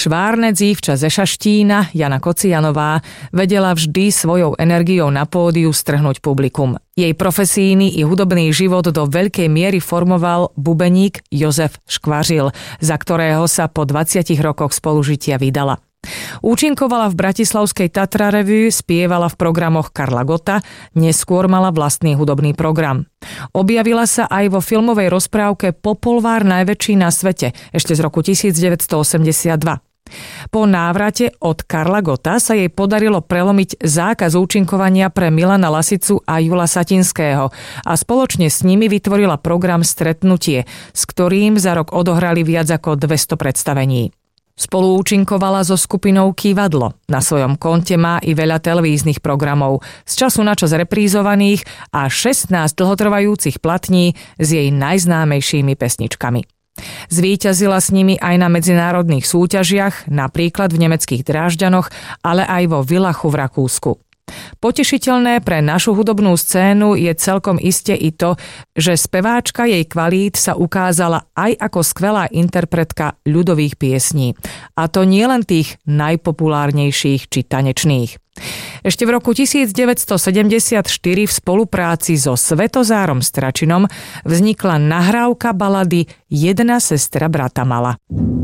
Švárne dzívča ze Šaštína, Jana Kocianová, vedela vždy svojou energiou na pódiu strhnúť publikum. Jej profesijný i hudobný život do veľkej miery formoval bubeník Jozef Škvařil, za ktorého sa po 20 rokoch spolužitia vydala. Účinkovala v bratislavskej Tatra Revue, spievala v programoch Karla Gotta, neskôr mala vlastný hudobný program. Objavila sa aj vo filmovej rozprávke Popolvár najväčší na svete, ešte z roku 1982. Po návrate od Karla Gotta sa jej podarilo prelomiť zákaz účinkovania pre Milana Lasicu a Jula Satinského a spoločne s nimi vytvorila program Stretnutie, s ktorým za rok odohrali viac ako 200 predstavení. Spolu účinkovala so skupinou Kývadlo. Na svojom konte má i veľa televíznych programov, z času na čas reprízovaných a 16 dlhotrvajúcich platní s jej najznámejšími pesničkami. Zvíťazila s nimi aj na medzinárodných súťažiach, napríklad v nemeckých Drážďanoch, ale aj vo Villachu v Rakúsku. Potešiteľné pre našu hudobnú scénu je celkom iste i to, že speváčka jej kvalít sa ukázala aj ako skvelá interpretka ľudových piesní. A to nielen tých najpopulárnejších či tanečných. Ešte v roku 1974 v spolupráci so Svetozárom Stračinom vznikla nahrávka balady Jedna sestra brata mala.